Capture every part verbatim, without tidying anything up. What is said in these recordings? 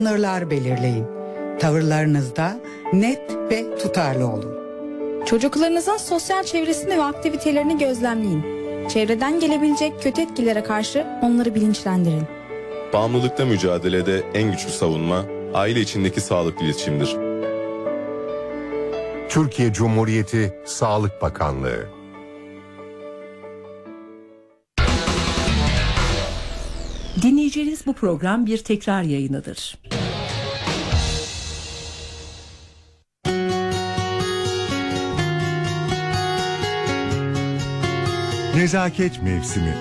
Sınırlar belirleyin. Tavırlarınızda net ve tutarlı olun. Çocuklarınızın sosyal çevresini ve aktivitelerini gözlemleyin. Çevreden gelebilecek kötü etkilere karşı onları bilinçlendirin. Bağımlılıkla mücadelede en güçlü savunma, aile içindeki sağlıklı iletişimdir. Türkiye Cumhuriyeti Sağlık Bakanlığı. Dinleyeceğiniz bu program bir tekrar yayınıdır. Nezaket mevsimi.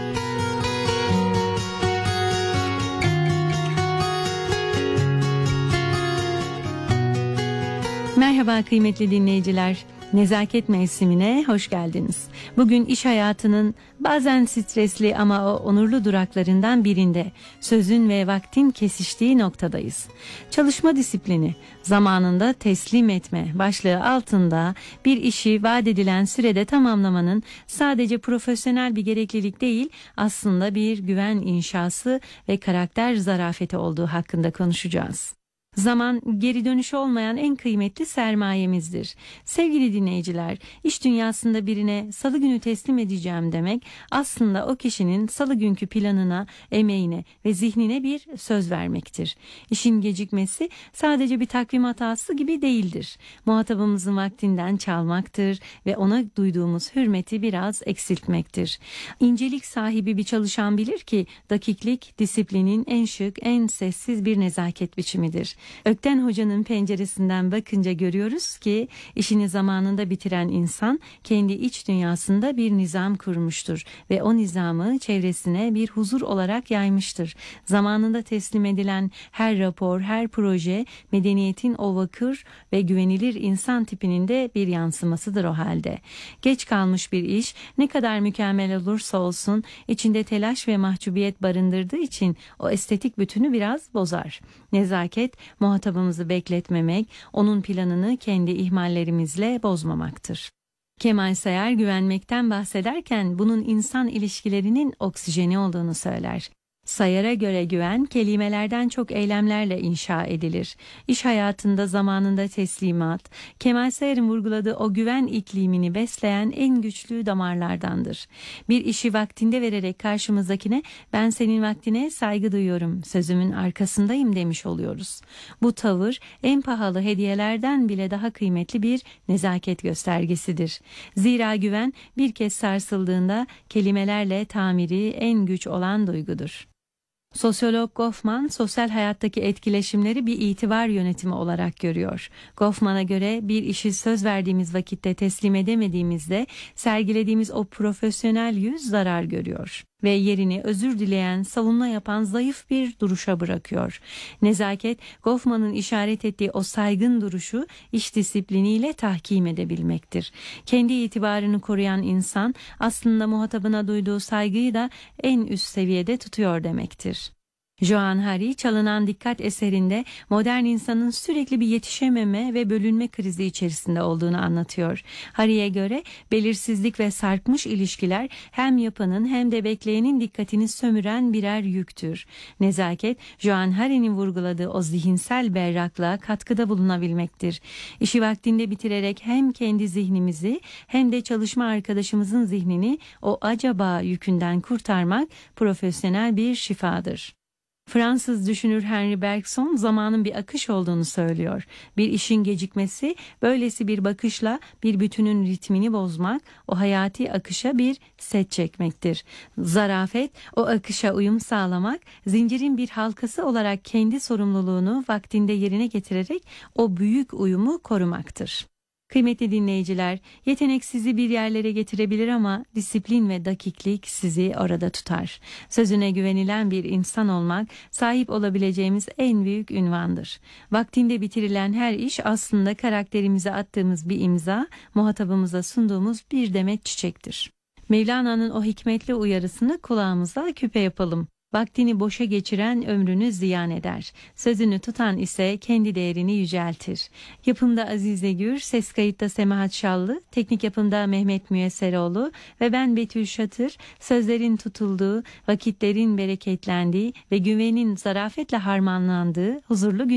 Merhaba kıymetli dinleyiciler. Nezaket mevsimine hoş geldiniz. Bugün iş hayatının bazen stresli ama o onurlu duraklarından birinde, sözün ve vaktin kesiştiği noktadayız. Çalışma disiplini, zamanında teslim etme başlığı altında bir işi vaat edilen sürede tamamlamanın sadece profesyonel bir gereklilik değil, aslında bir güven inşası ve karakter zarafeti olduğu hakkında konuşacağız. Zaman geri dönüşü olmayan en kıymetli sermayemizdir. Sevgili dinleyiciler, iş dünyasında birine salı günü teslim edeceğim demek aslında o kişinin salı günkü planına, emeğine ve zihnine bir söz vermektir. İşin gecikmesi sadece bir takvim hatası gibi değildir. Muhatabımızın vaktinden çalmaktır ve ona duyduğumuz hürmeti biraz eksiltmektir. İncelik sahibi bir çalışan bilir ki dakiklik disiplinin en şık, en sessiz bir nezaket biçimidir. Ökten Hoca'nın penceresinden bakınca görüyoruz ki işini zamanında bitiren insan kendi iç dünyasında bir nizam kurmuştur ve o nizamı çevresine bir huzur olarak yaymıştır. Zamanında teslim edilen her rapor, her proje medeniyetin o vakır ve güvenilir insan tipinin de bir yansımasıdır o halde. Geç kalmış bir iş ne kadar mükemmel olursa olsun içinde telaş ve mahcubiyet barındırdığı için o estetik bütünü biraz bozar. Nezaket, muhatabımızı bekletmemek, onun planını kendi ihmallerimizle bozmamaktır. Kemal Sayar güvenmekten bahsederken bunun insan ilişkilerinin oksijeni olduğunu söyler. Sayar'a göre güven kelimelerden çok eylemlerle inşa edilir. İş hayatında zamanında teslimat, Kemal Sayar'ın vurguladığı o güven iklimini besleyen en güçlü damarlardandır. Bir işi vaktinde vererek karşımızdakine ben senin vaktine saygı duyuyorum, sözümün arkasındayım demiş oluyoruz. Bu tavır en pahalı hediyelerden bile daha kıymetli bir nezaket göstergesidir. Zira güven bir kez sarsıldığında kelimelerle tamiri en güç olan duygudur. Sosyolog Goffman, sosyal hayattaki etkileşimleri bir itibar yönetimi olarak görüyor. Goffman'a göre bir işi söz verdiğimiz vakitte teslim edemediğimizde sergilediğimiz o profesyonel yüz zarar görüyor ve yerini özür dileyen, savunma yapan zayıf bir duruşa bırakıyor. Nezaket, Goffman'ın işaret ettiği o saygın duruşu iş disipliniyle tahkim edebilmektir. Kendi itibarını koruyan insan aslında muhatabına duyduğu saygıyı da en üst seviyede tutuyor demektir. Johan Hari, Çalınan Dikkat eserinde modern insanın sürekli bir yetişememe ve bölünme krizi içerisinde olduğunu anlatıyor. Hari'ye göre belirsizlik ve sarkmış ilişkiler hem yapanın hem de bekleyenin dikkatini sömüren birer yüktür. Nezaket, Johan Hari'nin vurguladığı o zihinsel berraklığa katkıda bulunabilmektir. İşi vaktinde bitirerek hem kendi zihnimizi hem de çalışma arkadaşımızın zihnini o acaba yükünden kurtarmak profesyonel bir şifadır. Fransız düşünür Henri Bergson zamanın bir akış olduğunu söylüyor. Bir işin gecikmesi böylesi bir bakışla bir bütünün ritmini bozmak, o hayati akışa bir set çekmektir. Zarafet, o akışa uyum sağlamak, zincirin bir halkası olarak kendi sorumluluğunu vaktinde yerine getirerek o büyük uyumu korumaktır. Kıymetli dinleyiciler, yetenek sizi bir yerlere getirebilir ama disiplin ve dakiklik sizi orada tutar. Sözüne güvenilen bir insan olmak sahip olabileceğimiz en büyük ünvandır. Vaktinde bitirilen her iş aslında karakterimize attığımız bir imza, muhatabımıza sunduğumuz bir demet çiçektir. Mevlana'nın o hikmetli uyarısını kulağımıza küpe yapalım. Vaktini boşa geçiren ömrünü ziyan eder. Sözünü tutan ise kendi değerini yüceltir. Yapımda Azize Gür, ses kayıtta Semahat Şallı, teknik yapımda Mehmet Müyesseroğlu ve ben Betül Şatır, sözlerin tutulduğu, vakitlerin bereketlendiği ve güvenin zarafetle harmanlandığı huzurlu gün